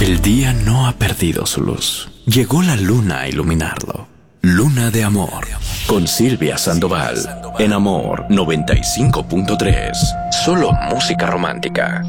El día no ha perdido su luz. Llegó la luna a iluminarlo. Luna de Amor, con Silvia Sandoval, en Amor 95.3. Solo música romántica.